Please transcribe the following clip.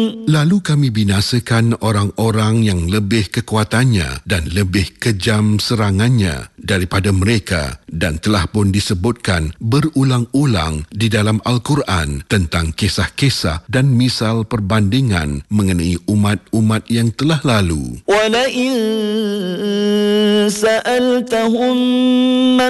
Lalu kami binasakan orang-orang yang lebih kekuatannya dan lebih kejam serangannya daripada mereka, dan telah pun disebutkan berulang-ulang di dalam Al-Quran tentang kisah-kisah dan misal perbandingan mengenai umat-umat yang telah lalu. وَلَئِن سَأَلْتَهُمْ